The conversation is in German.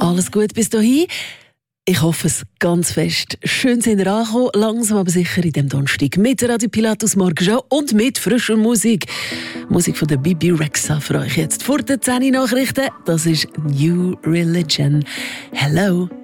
Alles gut bis dahin? Ich hoffe es ganz fest. Schön sind ihr angekommen, langsam aber sicher in dem Donnerstag mit Radio Pilatus Morgenshow und mit frischer Musik. Musik von der Bibi Rexha für euch jetzt vor den 10 Nachrichten. Das ist New Religion. Hello.